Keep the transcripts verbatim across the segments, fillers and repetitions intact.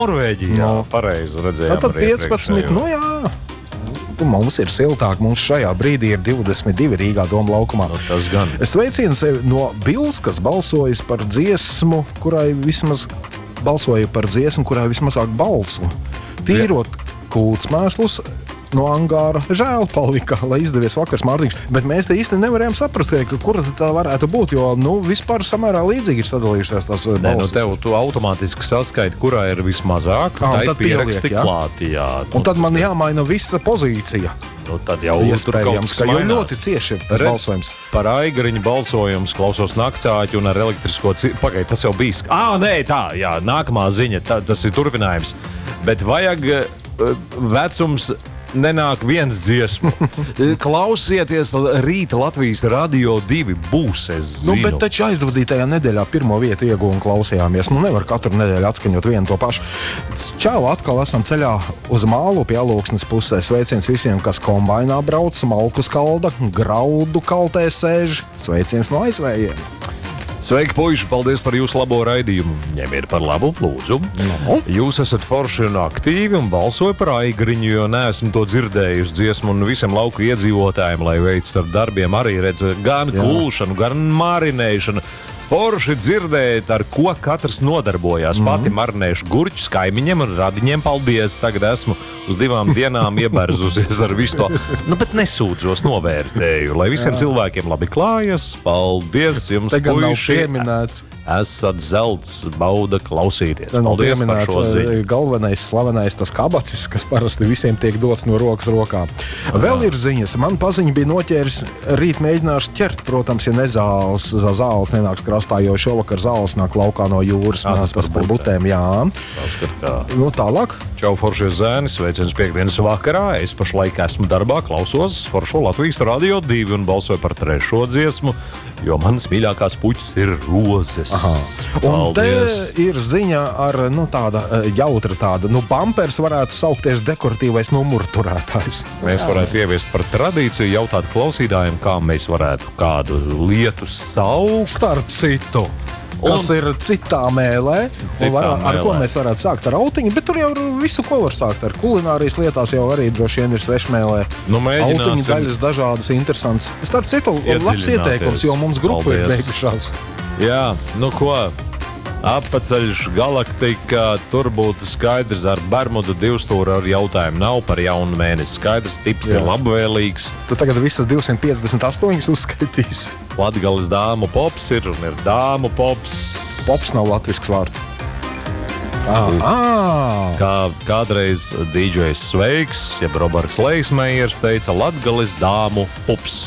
Norvēģijā, no. Pareizi redzējām. Tad piecpadsmit, nu jā. Mums ir siltāk, mums šajā brīdī ir divdesmit divi Rīgā Doma laukumā. No, tas gan. Sveiciens no Bils, kas balsojas par dziesmu, kurai vismaz balsoja par dziesmu, kurai vismazāk balsu. Tīrot kūtsmēslus no angāra žēl palika, lai izdevies vakars Mārtiņš. Bet mēs te īsti nevarējām saprast, ka kura tā varētu būt, jo nu, vispār samērā līdzīgi ir sadalījušās tās balsis. Nē, nu tev tu automātiski saskaiti, kurā ir vismazāk, ah, tā ir pieraksti klāt. Jā. Un tad man jāmaina visa pozīcija. Nu, tad jau iespējams, ka jau ļoti cieši ir tas balsojums. Par Aigariņu balsojums klausos naktsāķi un ar elektrisko... Pagaid, tas jau bijis. Ā, nē, tā, jā, nākamā ziņa, tā, tas ir turpinājums. Bet vajag vecums... Nenāk viens dziesmu. Klausieties rīta Latvijas Radio divi būs, es zinu. Nu, bet taču aizvadītajā nedēļā pirmo vietu ieguva un klausījāmies. Nu, nevar katru nedēļu atskaņot vienu to pašu. Čau, atkal esam ceļā uz Mālupi Alūksnes pusē. Sveiciens visiem, kas kombainā brauc, malku skalda, graudu kaltē sēž. Sveiciens no aizvējiem. Sveiki, puiši! Paldies par jūsu labo raidījumu. Ņemiet par labu, lūdzu. No. Jūs esat forši un aktīvi un balsoju par Aigriņu, jo neesmu to dzirdējusi dziesmu un visiem lauku iedzīvotājiem, lai veic ar darbiem arī redz gan kulšanu, gan marinēšanu. Forši dzirdēt, ar ko katrs nodarbojās. Mm-hmm. Pati marinēšu gurķus kaimiņiem un radiņiem. Paldies! Tagad esmu uz divām dienām ieberzusies ar visu to. Nu, bet nesūdzos, novērtēju. Lai visiem Jā. cilvēkiem labi klājas. Paldies jums, puiši! Esat zelts, bauda klausīties. Paldies par šo ziņu. Galvenais, slavenais tas kabacis, kas parasti visiem tiek dots no rokas rokā. Vēl ir ziņas. Man paziņa bija noķēris. Rīt mēģināšu ķert, protams, ja nezāles, zāles nenāks krāsā. Jo šovakar zāles nāk laukā no jūras. Jā, tas, tas par butēm, jā. Tas, nu, tālāk. Čau, foršie zēni, sveiciens piekdienas vakarā. Es pašlaik esmu darbā, klausos foršo Latvijas Radio divi un balsoju par trešo dziesmu, jo manas mīļākās puķis ir rozes. Aha. Un Paldies. Te ir ziņa ar, nu, tāda jautra tāda, nu, bumpers varētu saukties dekoratīvais numurturētājs. Mēs varētu ieviest par tradīciju, jautāt klausītājiem, kā mēs varētu kādu lietu saukt. Starp citu. Kas un, ir citā mēlē, citā var, ar mēlē. Ko mēs varētu sākt ar autiņu, bet tur jau visu, ko var sākt ar kulinārijas lietās, jau arī droši vien ir svešmēlē. Nu, autiņu daļas dažādas, interesants. Starp citu, labs ieteikums, jo mums grupu ir beigušās. Jā, nu ko, apceļš galaktika, tur būtu skaidrs ar Bermudu divstūru ar jautājumu nav par jaunu mēnesi. Skaidrs, tips Jā. ir labvēlīgs. Tu tagad visas divsimt piecdesmit astoņas uzskaitīs. Latgales dāmu pops ir un ir dāmu pops. Pops nav latvisks vārds. Ah. Kā kādreiz dīdžejs Sveiks, jeb Roberts Leismejers teica Latgales dāmu pups.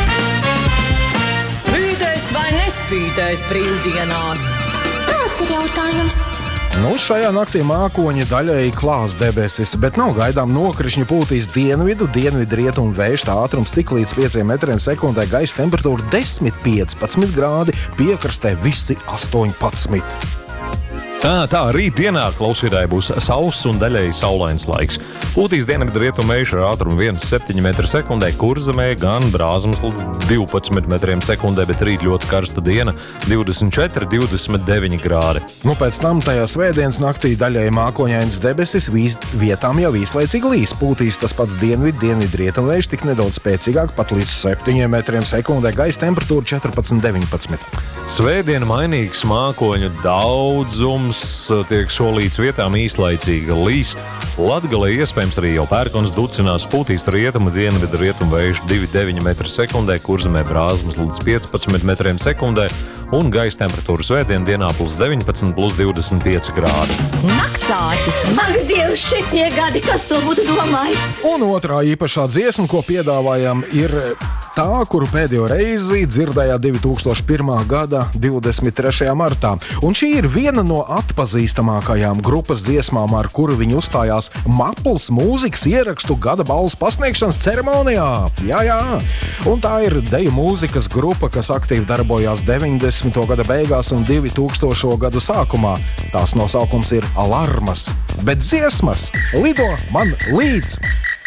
Spīdēs vai nespīdēs brīvdienās? Tāds ir jautājums. Nu, šajā naktī mākoņi daļēji klās debesis, bet nav gaidām nokrišņi pūtīs dienvidu, dienvidu rietumu vējš ātrums tik līdz pieciem metriem sekundē, gaisa temperatūra desmit piecpadsmit grādi, piekrastē visi astoņpadsmit. Tā, tā, rītdienā klausītāji būs sauss un daļēji saulains laiks. Pūtīs dienvidu rietumu vējš ar ātrumu viens komats septiņi metri sekundē, Kurzemē gan Brāzmas līdz divpadsmit metriem sekundē, bet rīt ļoti karsta diena, divdesmit četri divdesmit deviņi grādi. Nu, pēc tam tajā svētdienas naktī daļēji mākoņainas debesis, vietām jau īslaicīgi līs. Pūtīs tas pats dienvidu, dienvidu rietumu vējš tik nedaudz spēcīgāk, pat līdz septiņiem metriem sekundē, gaisa temperatūra četrpadsmit deviņpadsmit. Svētdiena mainīgs mākoņu daudzums, tiek solīts vietām īslaicīga līs. Latgalē iespējams arī jau pērkons ducinās, pūtīs rietumu, dienvidu rietumu vējš divi deviņi metri sekundē, Kurzemē Brāzmas līdz piecpadsmit metriem sekundē un gaisa temperatūra svētdien dienā plus deviņpadsmit, plus divdesmit pieci grādi. Naktsāķis! Ak, Dievs, šitie gadi, kas to būtu domājis? Un otrā īpašā dziesma, ko piedāvājam, ir tā, kuru pēdējo reizi dzirdējāt divi tūkstoši pirmā gada divdesmit trešajā martā. Un šī ir viena no atpazīstamākajām grupas dziesmām, ar kuru viņi uzstājās Mapls mūzikas ierakstu gada balvas pasniegšanas ceremonijā. Jā, jā. Un tā ir deju mūzikas grupa, kas aktīvi darbojās deviņdesmito gada beigās un divtūkstošo gadu sākumā. Tās nosaukums ir Alarmas. Bet dziesmas lido man līdz!